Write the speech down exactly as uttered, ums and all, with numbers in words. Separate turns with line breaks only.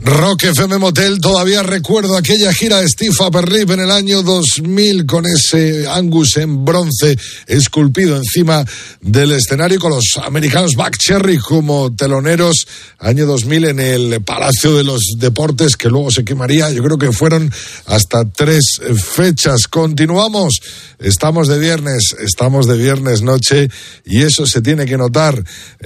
Rock F M Motel, todavía recuerdo aquella gira de Steve Aperrip en el año dos mil con ese Angus en bronce esculpido encima del escenario con los americanos Buckcherry como teloneros, año dos mil en el Palacio de los Deportes, que luego se quemaría. Yo creo que fueron hasta tres fechas. Continuamos, estamos de viernes, estamos de viernes noche y eso se tiene que notar.